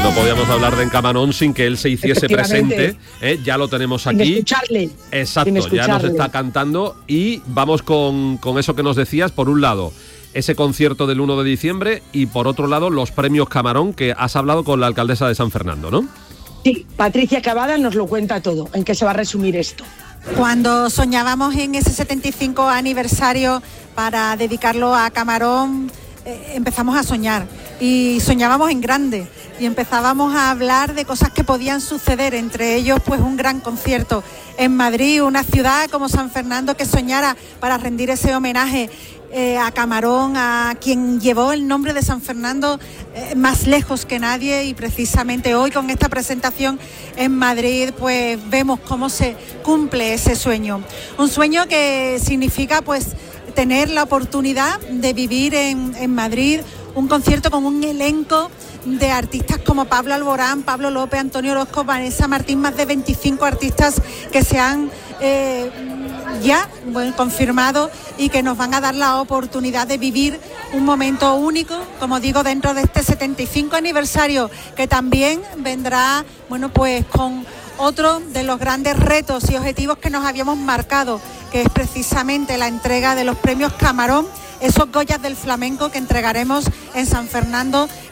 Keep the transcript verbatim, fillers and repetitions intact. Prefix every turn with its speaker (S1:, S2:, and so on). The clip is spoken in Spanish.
S1: no podíamos hablar de Encamarón sin que él se hiciese presente, ¿eh? Ya lo tenemos aquí.
S2: Sin escucharle.
S1: Exacto,
S2: sin escucharle.
S1: Ya nos está cantando y vamos con, con eso que nos decías, por un lado, ese concierto del uno de diciembre y por otro lado, los premios Camarón, que has hablado con la alcaldesa de San Fernando, ¿no?
S2: Sí, Patricia Cavada nos lo cuenta todo. ¿En qué se va a resumir esto?
S3: Cuando soñábamos en ese setenta y cinco aniversario para dedicarlo a Camarón, eh, empezamos a soñar y soñábamos en grande y empezábamos a hablar de cosas que podían suceder, entre ellos pues un gran concierto en Madrid, una ciudad como San Fernando que soñara para rendir ese homenaje eh, a Camarón, a quien llevó el nombre de San Fernando eh, más lejos que nadie, y precisamente hoy con esta presentación en Madrid pues vemos cómo se cumple ese sueño, un sueño que significa pues tener la oportunidad de vivir en, en Madrid un concierto con un elenco de artistas como Pablo Alborán, Pablo López, Antonio Orozco, Vanessa Martín, más de veinticinco artistas que se han eh, ya bueno, confirmado y que nos van a dar la oportunidad de vivir un momento único, como digo, dentro de este setenta y cinco aniversario, que también vendrá, bueno, pues con otro de los grandes retos y objetivos que nos habíamos marcado, que es precisamente la entrega de los premios Camarón, esos Goyas del flamenco que entregaremos en San Fernando